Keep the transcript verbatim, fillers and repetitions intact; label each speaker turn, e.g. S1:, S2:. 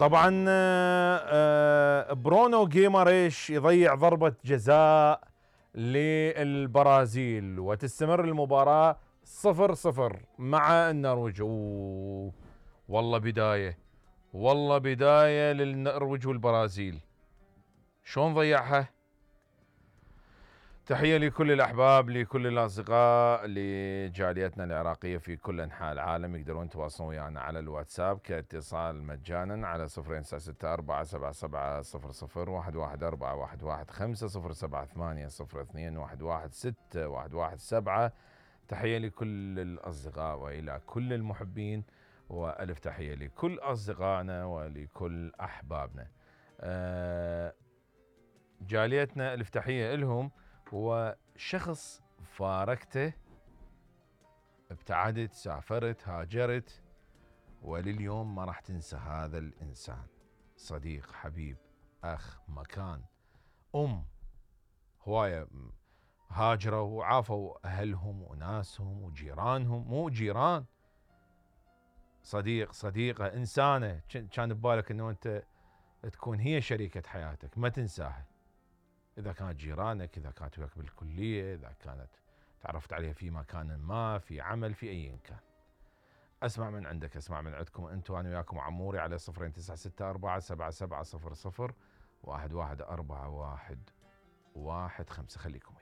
S1: طبعا آه، برونو جيماريش يضيع ضربة جزاء للبرازيل وتستمر المباراة صفر صفر مع النرويج. أوه والله بداية، والله بداية للنرويج والبرازيل، شلون ضيعها. تحية لكل الأحباب، لكل الأصدقاء، لجاليتنا العراقية في كل أنحاء العالم. يقدرون يتواصلون ويانا على الواتساب كاتصال مجانا على صفرين تسعة ستة أربعة سبعة سبعة صفر صفر واحد واحد أربعة واحد واحد خمسة صفر سبعة ثمانية صفر اثنين واحد واحد ستة واحد واحد سبعة. تحية لكل الأصدقاء وإلى كل المحبين، وألف تحية لكل أصدقائنا ولكل أحبابنا. أه جاليتنا ألف تحية لهم. هو شخص فارقته، ابتعدت، سافرت، هاجرت، ولليوم ما راح تنسى هذا الإنسان. صديق، حبيب، أخ، مكان، أم، هواية هاجروا وعافوا أهلهم وناسهم وجيرانهم، مو جيران، صديق، صديقة، إنسانة كان ببالك أنه أنت تكون هي شريكة حياتك، ما تنساها. إذا كانت جيرانك، إذا كانت وياك بالكلية، إذا كانت تعرفت عليها في مكان ما، في عمل، في أي كان. أسمع من عندك، أسمع من عندكم أنتم، أنا وياكم عموري على صفرين تسعة ستة أربعة سبعة سبعة صفر صفر واحد واحد أربعة واحد واحد خمسة. خليكم